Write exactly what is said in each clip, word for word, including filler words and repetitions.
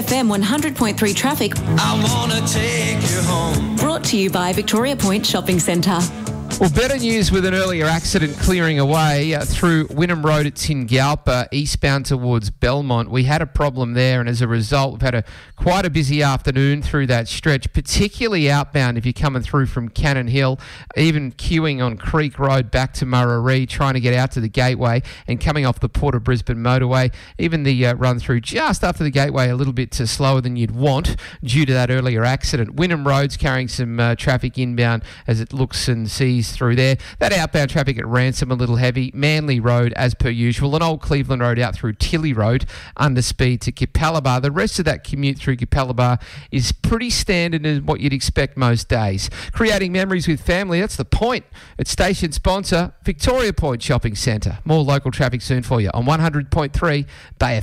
F M one hundred point three traffic. I wanna take you home. Brought to you by Victoria Point Shopping Centre. Well, better news with an earlier accident clearing away uh, through Wynnum Road at Tingalpa, eastbound towards Belmont. We had a problem there, and as a result, we've had a quite a busy afternoon through that stretch, particularly outbound if you're coming through from Cannon Hill, even queuing on Creek Road back to Murarrie, trying to get out to the Gateway, and coming off the Port of Brisbane motorway. Even the uh, run through just after the Gateway a little bit uh, slower than you'd want due to that earlier accident. Wynnum Road's carrying some uh, traffic inbound as it looks and sees through there. That outbound traffic at Ransom a little heavy. Manly Road as per usual, and Old Cleveland Road out through Tilly Road under speed to Capalaba. The rest of that commute through Capalaba is pretty standard in what you'd expect most days. Creating memories with family, that's the point. It's station sponsor Victoria Point Shopping Centre. More local traffic soon for you on one hundred point three Bay F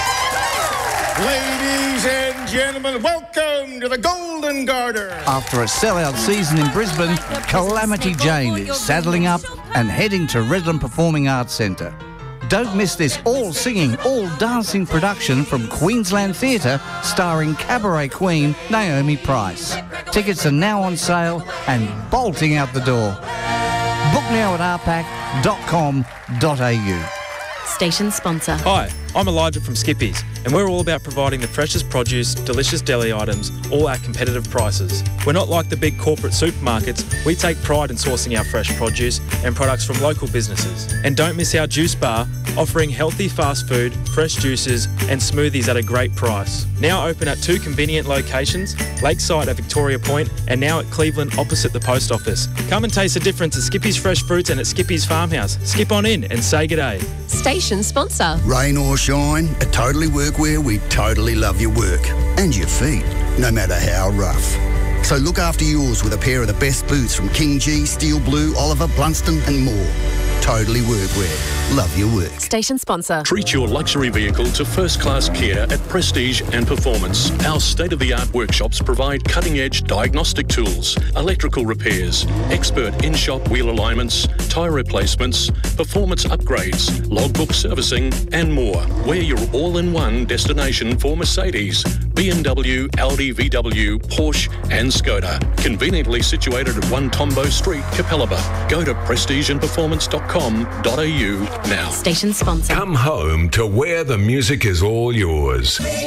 M. Ladies and gentlemen, welcome to the Golden Garter. After a sellout season in Brisbane, Calamity Jane is saddling up and heading to Redland Performing Arts Centre. Don't miss this all-singing, all-dancing production from Queensland Theatre starring cabaret queen Naomi Price. Tickets are now on sale and bolting out the door. Book now at r pac dot com dot a u. Station sponsor. Hi, I'm Elijah from Skippies, and we're all about providing the freshest produce, delicious deli items, all at competitive prices. We're not like the big corporate supermarkets. We take pride in sourcing our fresh produce and products from local businesses. And don't miss our juice bar, offering healthy fast food, fresh juices and smoothies at a great price. Now open at two convenient locations, Lakeside at Victoria Point and now at Cleveland opposite the post office. Come and taste the difference at Skippies Fresh Fruits and at Skippies Farmhouse. Skip on in and say g'day. Station sponsor. Rain or shine, at Totally Workwear we totally love your work and your feet, no matter how rough. So look after yours with a pair of the best boots from King G, Steel Blue, Oliver, Blunston and more. Totally Workwear. Love your work. Station sponsor. Treat your luxury vehicle to first-class care at Prestige and Performance. Our state-of-the-art workshops provide cutting-edge diagnostic tools, electrical repairs, expert in-shop wheel alignments, tyre replacements, performance upgrades, logbook servicing and more. We're your all-in-one destination for Mercedes, B M W, Audi, V W, Porsche and Skoda. Conveniently situated at one Tombo Street, Capalaba. Go to prestige and performance dot com dot a u now. Station sponsor. Come home to where the music is all yours.